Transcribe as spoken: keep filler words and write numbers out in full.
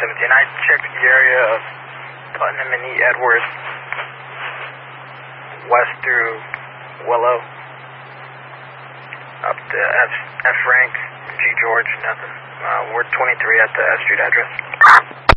seventeen. I checked the area of Putnam and E. Edwards, west through Willow, up to F, F Frank, G George, nothing. Uh, we're twenty-three at the F Street address.